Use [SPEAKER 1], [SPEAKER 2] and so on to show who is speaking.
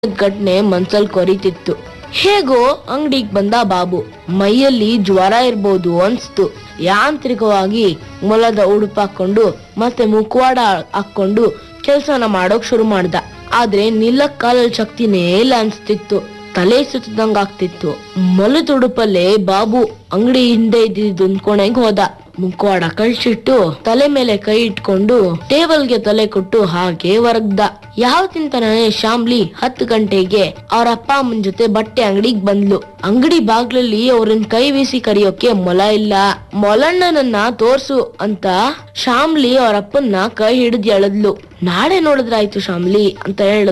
[SPEAKER 1] ಘಟನೆ ಮನ್ಸಲ್ ಕೊರಿತಿತ್ತು. ಹೇಗೋ ಅಂಗಡಿಗೆ ಬಂದ ಬಾಬು. ಮೈಯಲ್ಲಿ ಜ್ವರ ಇರ್ಬೋದು ಅನ್ಸ್ತು. ಯಾಂತ್ರಿಕವಾಗಿ ಮೊಲದ ಉಡುಪಾಕೊಂಡು ಮತ್ತೆ ಮುಖವಾಡ ಹಾಕೊಂಡು ಕೆಲ್ಸನ ಮಾಡೋಕ್ ಶುರು ಮಾಡ್ದ. ಆದ್ರೆ ನಿಲ್ಲಕ್ ಕಾಲಲ್ ಶಕ್ತಿನೇ ಇಲ್ಲ ಅನ್ಸ್ತಿತ್ತು. ತಲೆ ಸುತ್ತದಂಗ ಆಗ್ತಿತ್ತು. ಮೊಲದ ಉಡುಪಲ್ಲೇ ಬಾಬು ಅಂಗಡಿ ಹಿಂದೆ ಇದ್ದಿದ್ದು ಕೋಣೆಗೆ ಹೋದ. ಮುಖವಾಡ ಕಳ್ಸಿಟ್ಟು ತಲೆ ಮೇಲೆ ಕೈ ಇಟ್ಕೊಂಡು ಟೇಬಲ್ಗೆ ತಲೆ ಕೊಟ್ಟು ಹಾಗೆ ಹೊರಗ್ದ. ಯಾವತ್ತಿಂತಾನೆ ಶ್ಯಾಮ್ಲಿ 10 ಗಂಟೆಗೆ ಅವ್ರ ಅಪ್ಪ ಅಮ್ಮನ ಜೊತೆ ಬಟ್ಟೆ ಅಂಗಡಿಗೆ ಬಂದ್ಲು. ಅಂಗಡಿ ಬಾಗ್ಲಲ್ಲಿ ಅವ್ರನ್ ಕೈ ಬೀಸಿ ಕರಿಯೋಕೆ ಮೊಲ ಇಲ್ಲ. ಮೊಲಣ್ಣನನ್ನ ತೋರ್ಸು ಅಂತ ಶ್ಯಾಮ್ಲಿ ಅವ್ರ ಅಪ್ಪನ್ನ ಕೈ ಹಿಡಿದು ಎಳೆದ್ಲು. ನಾಳೆ ನೋಡಿದ್ರಾಯ್ತು ಶ್ಯಾಮ್ಲಿ ಅಂತ ಹೇಳ